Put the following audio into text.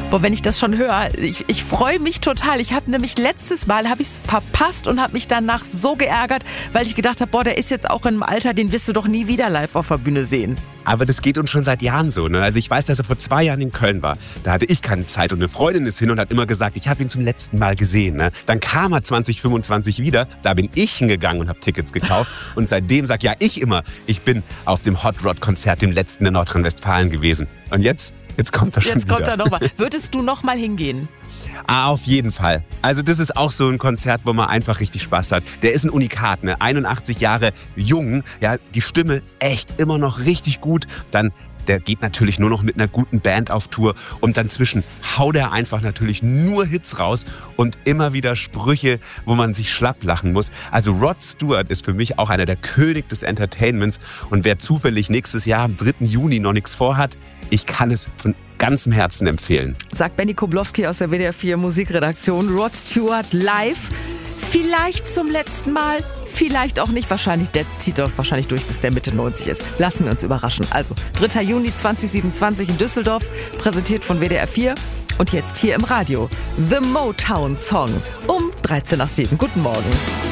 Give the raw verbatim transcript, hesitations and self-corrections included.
Boah, wenn ich das schon höre, ich, ich freue mich total. Ich habe nämlich letztes Mal, habe ich es verpasst und habe mich danach so geärgert, weil ich gedacht habe, boah, der ist jetzt auch in einem Alter, den wirst du doch nie wieder live auf der Bühne sehen. Aber das geht uns schon seit Jahren so. Ne? Also ich weiß, dass er vor zwei Jahren in Köln war. Da hatte ich keine Zeit und eine Freundin ist hin und hat immer gesagt, ich habe ihn zum letzten Mal gesehen. Ne? Dann kam er zwanzig fünfundzwanzig wieder. Da bin ich hingegangen und habe Tickets gekauft. Und seitdem sag ja ich immer, ich bin auf dem Hot Rod Konzert, dem letzten in Nordrhein-Westfalen gewesen. Und jetzt, jetzt kommt er schon Jetzt wieder. kommt er nochmal. Würdest du nochmal hingehen? Ah, auf jeden Fall. Also das ist auch so ein Konzert, wo man einfach richtig Spaß hat. Der ist ein Unikat, ne? einundachtzig Jahre jung, ja, die Stimme echt immer noch richtig gut. Dann, der geht natürlich nur noch mit einer guten Band auf Tour und dann zwischen haut er einfach natürlich nur Hits raus und immer wieder Sprüche, wo man sich schlapp lachen muss. Also Rod Stewart ist für mich auch einer der König des Entertainments und wer zufällig nächstes Jahr am dritten Juni noch nichts vorhat, ich kann es von ganzem Herzen empfehlen. Sagt Benny Koblowski aus der W D R vier Musikredaktion. Rod Stewart live. Vielleicht zum letzten Mal, vielleicht auch nicht. Wahrscheinlich, der zieht doch wahrscheinlich durch, bis der Mitte neunzig ist. Lassen wir uns überraschen. Also, dritter Juni zweitausendsiebenundzwanzig in Düsseldorf, präsentiert von W D R vier. Und jetzt hier im Radio. The Motown Song um dreizehn nach sieben. Guten Morgen.